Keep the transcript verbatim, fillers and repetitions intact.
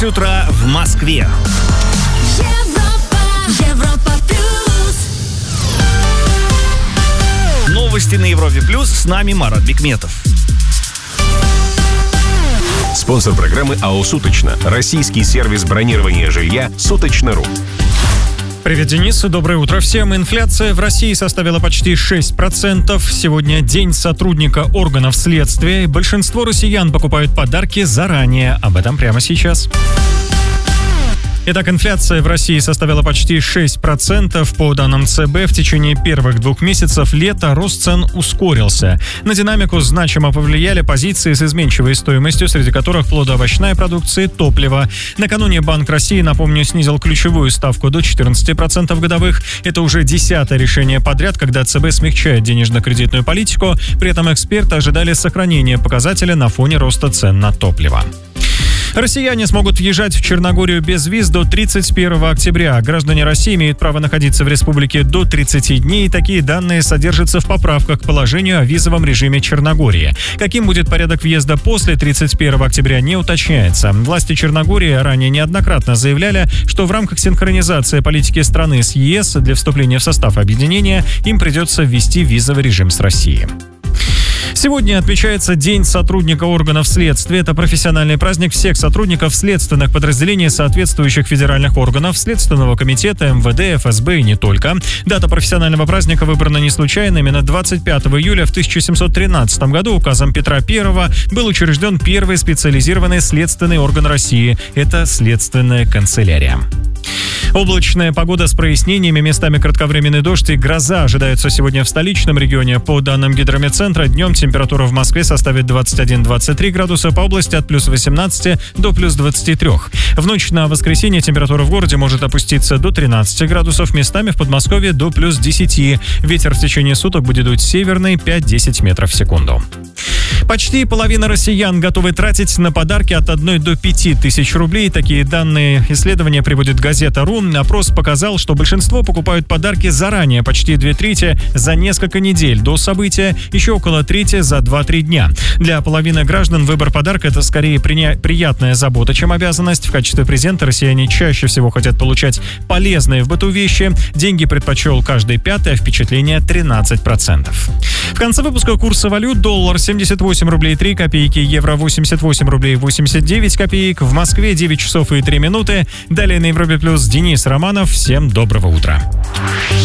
девять утра в Москве. Европа, Европа плюс. Новости на Европе плюс. С нами Марат Бикметов. Спонсор программы АО «Суточно». Российский сервис бронирования жилья «Суточно.ру». Привет, Денис. Доброе утро всем. Инфляция в России составила почти шесть процентов. Сегодня день сотрудника органов следствия. Большинство россиян покупают подарки заранее. Об этом прямо сейчас. Итак, инфляция в России составила почти шесть процентов. По данным ЦБ, в течение первых двух месяцев лета рост цен ускорился. На динамику значимо повлияли позиции с изменчивой стоимостью, среди которых плодоовощная продукция и топливо. Накануне Банк России, напомню, снизил ключевую ставку до четырнадцати процентов годовых. Это уже десятое решение подряд, когда ЦБ смягчает денежно-кредитную политику. При этом эксперты ожидали сохранения показателя на фоне роста цен на топливо. Россияне смогут въезжать в Черногорию без виз до тридцать первого октября. Граждане России имеют право находиться в республике до тридцати дней. Такие данные содержатся в поправках к положению о визовом режиме Черногории. Каким будет порядок въезда после тридцать первого октября, не уточняется. Власти Черногории ранее неоднократно заявляли, что в рамках синхронизации политики страны с ЕС для вступления в состав объединения им придется ввести визовый режим с Россией. Сегодня отмечается День сотрудника органов следствия. Это профессиональный праздник всех сотрудников следственных подразделений соответствующих федеральных органов, Следственного комитета, эм вэ дэ, эф эс бэ и не только. Дата профессионального праздника выбрана не случайно. Именно двадцать пятого июля в тысяча семьсот тринадцатом году указом Петра Первого был учрежден первый специализированный следственный орган России. Это Следственная канцелярия. Облачная погода с прояснениями, местами кратковременный дождь и гроза ожидаются сегодня в столичном регионе. По данным гидрометцентра, днем температура в Москве составит двадцать один - двадцать три градуса, по области от плюс восемнадцати до плюс двадцати трёх. В ночь на воскресенье температура в городе может опуститься до тринадцати градусов, местами в Подмосковье до плюс десяти. Ветер в течение суток будет дуть северный пять-десять метров в секунду. Почти половина россиян готовы тратить на подарки от одной до пяти тысяч рублей. Такие данные исследования приводит газета.ру. Опрос показал, что большинство покупают подарки заранее, почти две трети за несколько недель до события, еще около трети за два-три дня. Для половины граждан выбор подарка – это скорее приня- приятная забота, чем обязанность. В качестве презента россияне чаще всего хотят получать полезные в быту вещи. Деньги предпочел каждый пятый, а впечатление – тринадцать процентов. В конце выпуска курсы валют: доллар семьдесят восемь рублей три копейки, евро восемьдесят восемь рублей восемьдесят девять копеек. В Москве девять часов и три минуты. Далее на Европе плюс Денис Романов. Всем доброго утра.